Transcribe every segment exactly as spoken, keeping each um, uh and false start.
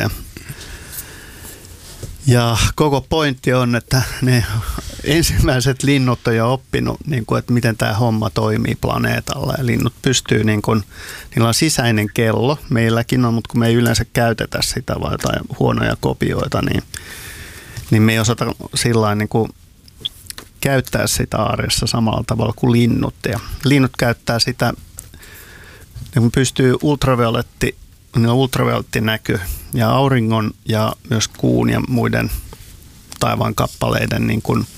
Ja, ja koko pointti on, että ne ensimmäiset linnut on jo oppinut, niin kuin, että miten tämä homma toimii planeetalla. Ja linnut pystyy, niin kuin, niillä on sisäinen kello. Meilläkin on, mutta kun me ei yleensä käytetä sitä vai jotain huonoja kopioita, niin, niin me ei osata sillä niin kuin käyttää sitä arjessa samalla tavalla kuin linnut. Ja linnut käyttää sitä, niin pystyy ultravioletti, niin ultraviolettinäky ja auringon ja myös kuun ja muiden taivaan kappaleiden niin kuin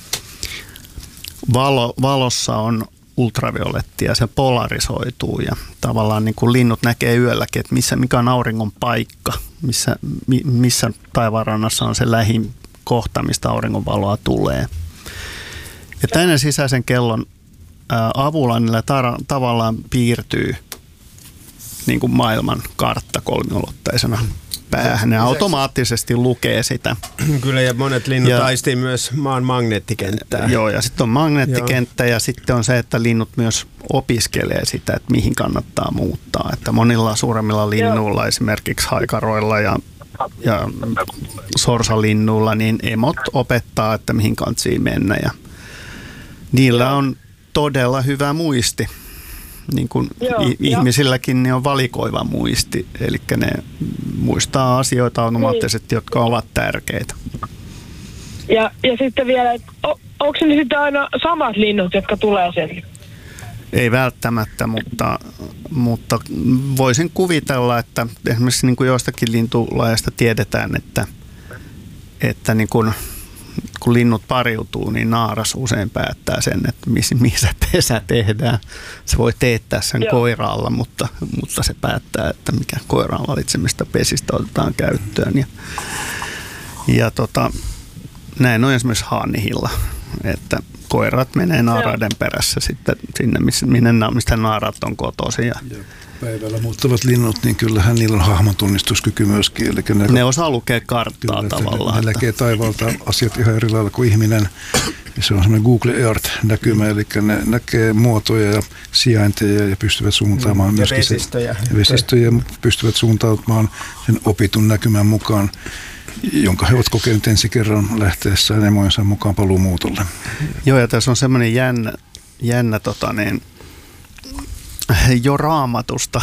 valo, valossa on ultraviolettia, se polarisoituu ja tavallaan niin kuin linnut näkee yölläkin, että missä, mikä on auringon paikka, missä, missä taivaanrannassa on se lähin kohta, mistä auringonvaloa tulee. Ja tänne sisäisen kellon ää, avulla niillä tar- tavallaan piirtyy niin kuin maailman kartta kolmiulotteisena päähän. Ne automaattisesti lukee sitä. Kyllä, ja monet linnut ja, aistii myös maan magneettikenttää. Joo, ja sitten on magneettikenttä joo. Ja sitten on se, että linnut myös opiskelee sitä, että mihin kannattaa muuttaa. Että monilla suuremmilla linnuilla, joo. Esimerkiksi haikaroilla ja, ja sorsalinnuilla, niin emot opettaa, että mihin kantsiin mennä. Ja niillä on todella hyvä muisti. Niin kuin joo, ihmisilläkin niin on valikoiva muisti, eli ne muistaa asioita automaattisesti, niin. Jotka ovat tärkeitä. Ja, ja sitten vielä, on, onko ne sitten aina samat linnut, jotka tulee sen? Ei välttämättä, mutta, mutta voisin kuvitella, että esimerkiksi niin kuin joistakin lintulajeista tiedetään, että, että niin kuin kun linnut pariutuu, niin naaras usein päättää sen, että missä pesä tehdään. Se voi teettää sen joo. Koiraalla, mutta, mutta se päättää, että mikä koiran valitsemista pesistä otetaan käyttöön. Ja, ja tota, näin on esimerkiksi haanihilla, että koirat menee naaraiden perässä sitten sinne, minne, mistä naarat on kotoisin. Päivällä muuttavat linnut, niin kyllähän niillä on hahmotunnistuskyky myöskin. Eli ne, ne osaa lukea karttaa kyllä, tavallaan. Ne, ne näkee taivaalta asiat ihan eri lailla kuin ihminen. Ja se on semmoinen Google Earth-näkymä, eli ne näkee muotoja ja sijainteja ja pystyvät suuntaamaan. Ja vesistöjä. Se, ja vesistöjä pystyvät suuntautumaan sen opitun näkymän mukaan, jonka he ovat kokeneet ensi kerran lähteessään emojensa mukaan paluumuutolle. Joo, ja tässä on semmoinen jännä, jännä tota niin, jo Raamatusta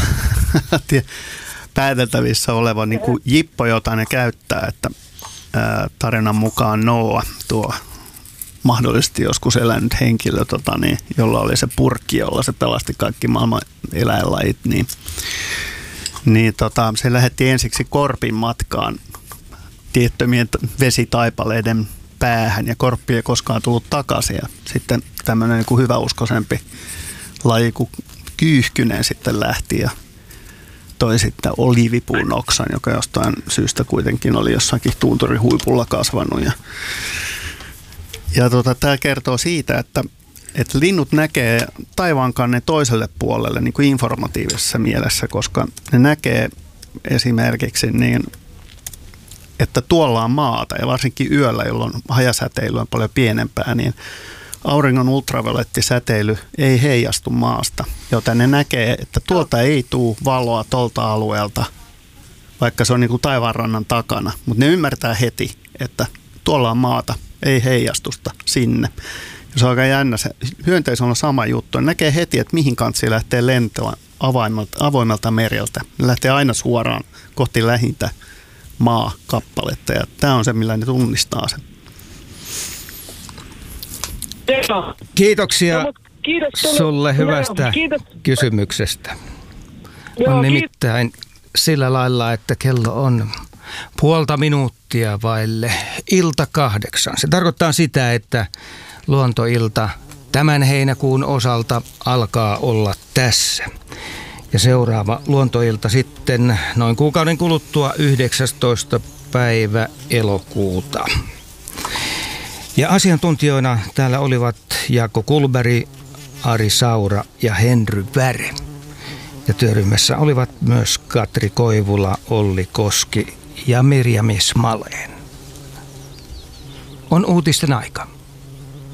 pääteltävissä oleva niin kuin jippo, jota ne käyttää, että ää, tarinan mukaan Noa, tuo mahdollisesti joskus elänyt henkilö, tota, niin, jolla oli se purkki, jolla se pelasti kaikki maailman eläinlajit, niin, niin tota, se lähetti ensiksi korpin matkaan tiettömien vesitaipaleiden päähän, ja korppi ei koskaan tullut takaisin, ja sitten tämmöinen niin kuin hyväuskoisempi laji kuin Kyyhkynen sitten lähti ja toi sitten oliivipuun oksan, joka jostain syystä kuitenkin oli jossakin tuunturihuipulla kasvanut. Ja, ja tota, tämä kertoo siitä, että, että linnut näkee taivaankannen toiselle puolelle niin kuin informatiivisessa mielessä, koska ne näkee esimerkiksi niin, että tuolla on maata ja varsinkin yöllä, jolloin hajasäteily on paljon pienempää, niin auringon ultraviolettisäteily ei heijastu maasta, joten ne näkee, että tuolta ei tule valoa tuolta alueelta, vaikka se on niin kuin taivaanrannan takana. Mutta ne ymmärtää heti, että tuolla on maata, ei heijastusta sinne. Ja se on aika jännä. Se hyönteisellä on sama juttu. Ne näkee heti, että mihin kantsiin lähtee lentoa avoimelta, avoimelta mereltä. Ne lähtee aina suoraan kohti lähintä maakappaletta. Ja tämä on se, millä ne tunnistaa sen. Kiitoksia no, kiitos sulle hyvästä kiitos. Kysymyksestä. Joo, on nimittäin kiitos. Sillä lailla, että kello on puolta minuuttia vaille ilta kahdeksan. Se tarkoittaa sitä, että luontoilta tämän heinäkuun osalta alkaa olla tässä. Ja seuraava luontoilta sitten noin kuukauden kuluttua yhdeksästoista päivä elokuuta. Ja asiantuntijoina täällä olivat Jaakko Kullberg, Ari Saura ja Henry Väre. Ja työryhmässä olivat myös Katri Koivula, Olli Koski ja Mirjam Ismaleen. On uutisten aika.